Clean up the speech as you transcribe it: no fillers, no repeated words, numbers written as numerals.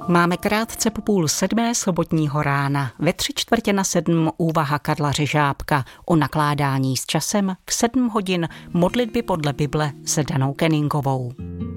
Máme krátce po 6:30 sobotního rána. Ve 6:45 úvaha Karla Řežábka o nakládání s časem, v 7 hodin modlitby podle Bible s Danou Kenningovou.